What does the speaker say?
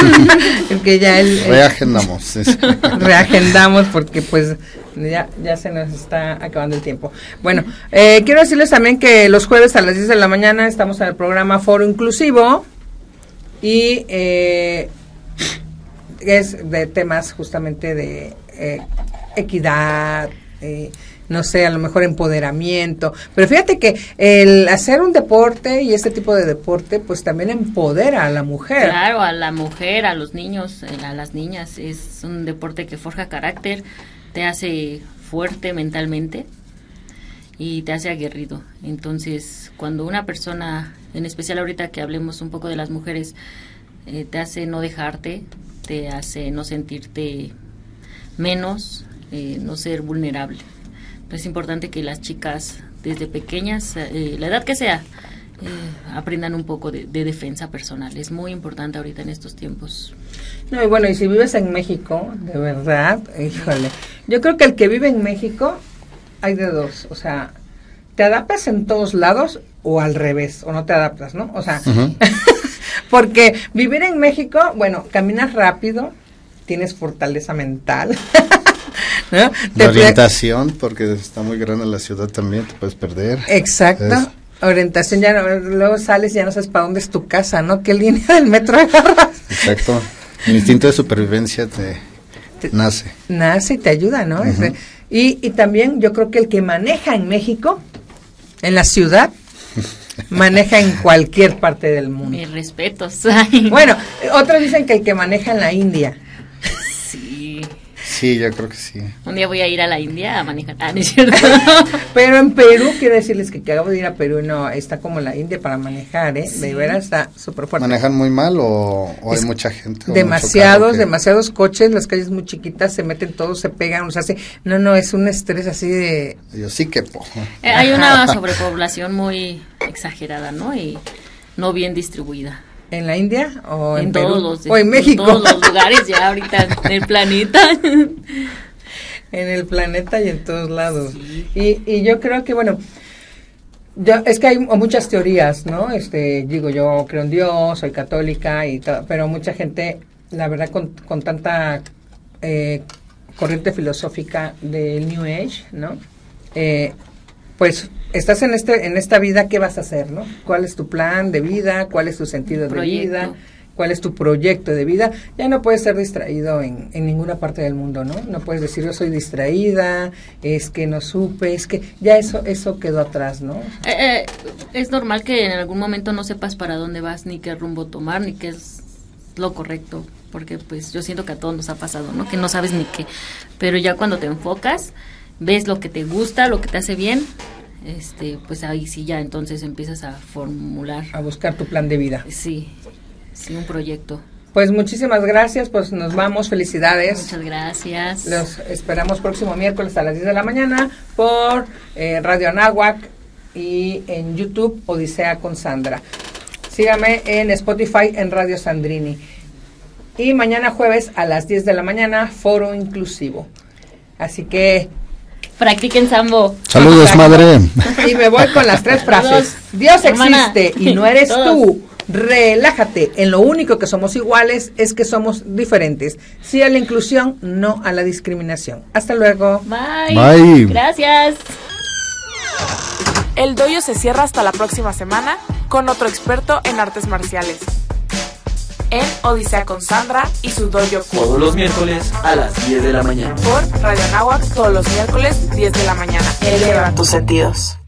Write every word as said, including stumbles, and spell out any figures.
porque ya el, el reagendamos. Sí, sí. Reagendamos porque pues ya, ya se nos está acabando el tiempo. Bueno, eh, quiero decirles también que los jueves a las diez de la mañana estamos en el programa Foro Inclusivo y eh, es de temas justamente de eh, equidad, eh, no sé, a lo mejor empoderamiento, pero fíjate que el hacer un deporte y este tipo de deporte pues también empodera a la mujer. Claro, a la mujer, a los niños, a las niñas, es un deporte que forja carácter, te hace fuerte mentalmente y te hace aguerrido. Entonces, cuando una persona, en especial ahorita que hablemos un poco de las mujeres, eh, te hace no dejarte, te hace no sentirte menos, eh, no ser vulnerable. Es importante que las chicas desde pequeñas, eh, la edad que sea, eh, aprendan un poco de, de defensa personal. Es muy importante ahorita en estos tiempos. No, y bueno, y si vives en México, de verdad, híjole, yo creo que el que vive en México hay de dos, o sea, te adaptas en todos lados o al revés, o no te adaptas, ¿no? O sea, uh-huh. Porque vivir en México, bueno, caminas rápido, tienes fortaleza mental. ¿No? La orientación, porque está muy grande la ciudad también, te puedes perder. Exacto, es. Orientación, ya no, luego sales y ya no sabes para dónde es tu casa, ¿no? ¿Qué línea del metro agarras? Exacto, el instinto de supervivencia te, te nace. Nace y te ayuda, ¿no? Uh-huh. Este, y, y también yo creo que el que maneja en México, en la ciudad, maneja en cualquier parte del mundo. Mis respetos. Bueno, otros dicen que el que maneja en la India. Sí, yo creo que sí. Un día voy a ir a la India a manejar. Ah, ¿no es cierto? Pero en Perú, quiero decirles que, que acabo de ir a Perú, no, está como la India para manejar, ¿eh? Sí. De veras está súper fuerte. ¿Manejan muy mal o, o hay mucha gente? Demasiados, que... demasiados coches, las calles muy chiquitas, se meten todos, se pegan, o sea, se, no, no, es un estrés así de... Yo sí que... Po. Eh, hay una sobrepoblación muy exagerada, ¿no? Y no bien distribuida. ¿En la India o en, en Perú? Todos los de, ¿O en México? En todos los lugares ya ahorita en el planeta. En el planeta y en todos lados. Sí. Y, y yo creo que, bueno, yo, es que hay muchas teorías, ¿no? Este, digo, yo creo en Dios, soy católica, y todo, pero mucha gente, la verdad, con, con tanta eh, corriente filosófica del New Age, ¿no? Eh, pues estás en este en esta vida, ¿qué vas a hacer, no? ¿Cuál es tu plan de vida? ¿Cuál es tu sentido de vida? ¿Cuál es tu proyecto de vida? Ya no puedes ser distraído en, en ninguna parte del mundo, ¿no? No puedes decir yo soy distraída, es que no supe, es que ya eso eso quedó atrás, ¿no? Eh, eh, es normal que en algún momento no sepas para dónde vas, ni qué rumbo tomar, ni qué es lo correcto, porque pues yo siento que a todos nos ha pasado, ¿no? Que no sabes ni qué, pero ya cuando te enfocas, ves lo que te gusta, lo que te hace bien, este, pues ahí sí ya entonces empiezas a formular, a buscar tu plan de vida. Sí, sí, un proyecto. Pues muchísimas gracias, pues nos vamos, felicidades. Muchas gracias. Los esperamos próximo miércoles a las diez de la mañana por eh, Radio Anáhuac y en YouTube Odisea con Sandra. Sígame en Spotify en Radio Sandrini. Y mañana jueves a las diez de la mañana, Foro Inclusivo. Así que... practiquen sambo. Saludos, madre. Y me voy con las tres frases. Dios existe y no eres tú. Relájate. En lo único que somos iguales es que somos diferentes. Sí a la inclusión, no a la discriminación. Hasta luego. Bye. Bye. Gracias. El dojo se cierra hasta la próxima semana con otro experto en artes marciales. En Odisea con Sandra y su dojo cool. Todos los miércoles a las diez de la mañana. Por Radio Anáhuac, todos los miércoles, diez de la mañana. Eleva tus sentidos.